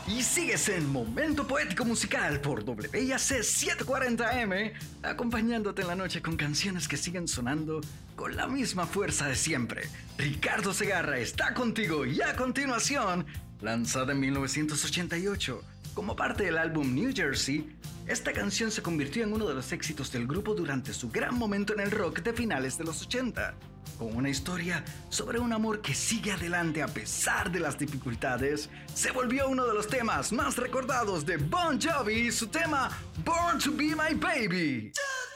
Y sigues en Momento Poético Musical por WIAC 740M, acompañándote en la noche con canciones que siguen sonando con la misma fuerza de siempre. Ricardo Segarra está contigo y a continuación, lanzada en 1988 como parte del álbum New Jersey, esta canción se convirtió en uno de los éxitos del grupo durante su gran momento en el rock de finales de los 80. Con una historia sobre un amor que sigue adelante a pesar de las dificultades, se volvió uno de los temas más recordados de Bon Jovi y su tema Born to Be My Baby.